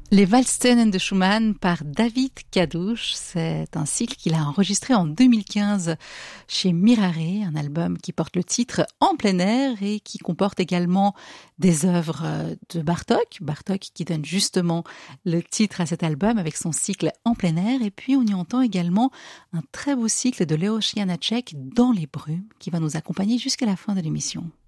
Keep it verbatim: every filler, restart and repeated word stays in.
Les Waldszenen de Schumann par David Kadouch, c'est un cycle qu'il a enregistré en deux mille quinze chez Mirare, un album qui porte le titre En plein air et qui comporte également des œuvres de Bartók, Bartók qui donne justement le titre à cet album avec son cycle En plein air, et puis on y entend également un très beau cycle de Leoš Janáček Dans les brumes qui va nous accompagner jusqu'à la fin de l'émission.